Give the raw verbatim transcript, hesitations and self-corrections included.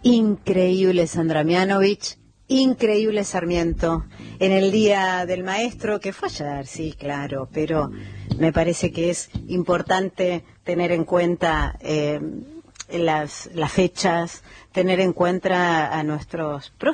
Increíble Sandra Mianovich, increíble Sarmiento. En el Día del Maestro, que fue ayer, sí, claro, pero me parece que es importante tener en cuenta eh, las, las fechas, tener en cuenta a nuestros profesores.